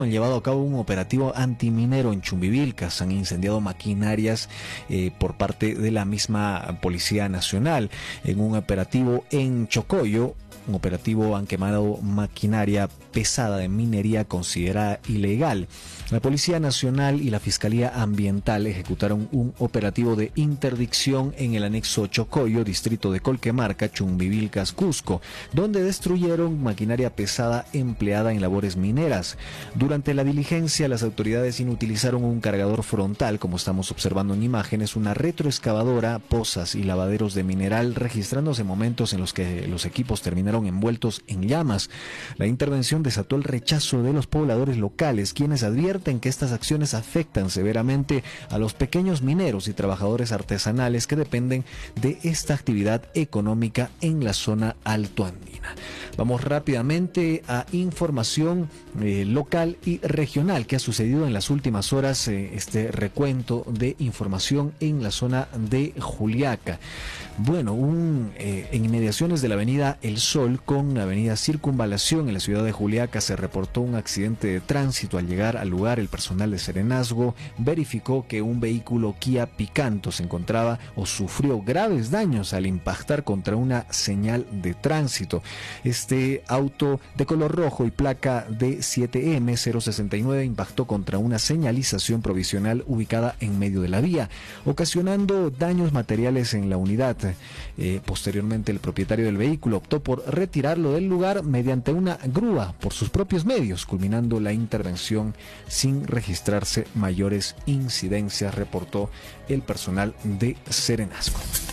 Han llevado a cabo un operativo antiminero en Chumbivilcas. Han incendiado maquinarias por parte de la misma Policía Nacional. En un operativo en Chocoyo, han quemado maquinaria pesada de minería considerada ilegal. La Policía Nacional y la Fiscalía Ambiental ejecutaron un operativo de interdicción en el anexo Chocoyo, distrito de Colquemarca, Chumbivilcas, Cusco, donde destruyeron maquinaria pesada empleada en labores mineras. Durante la diligencia, las autoridades inutilizaron un cargador frontal, como estamos observando en imágenes, una retroexcavadora, pozas y lavaderos de mineral, registrándose momentos en los que los equipos terminaron envueltos en llamas. La intervención desató el rechazo de los pobladores locales, quienes advierten que estas acciones afectan severamente a los pequeños mineros y trabajadores artesanales que dependen de esta actividad económica en la zona altoandina. Vamos rápidamente a información local y regional que ha sucedido en las últimas horas. Este recuento de información en la zona de Juliaca. Bueno, en inmediaciones de la avenida El Sol con la avenida Circunvalación en la ciudad de Juliaca se reportó un accidente de tránsito. Al llegar al lugar, el personal de Serenazgo verificó que un vehículo Kia Picanto se encontraba o sufrió graves daños al impactar contra una señal de tránsito. Este auto de color rojo y placa de 7M069 impactó contra una señalización provisional ubicada en medio de la vía, ocasionando daños materiales en la unidad. Posteriormente, el propietario del vehículo optó por retirarlo del lugar mediante una grúa por sus propios medios, culminando la intervención sin registrarse mayores incidencias, reportó el personal de Serenazgo.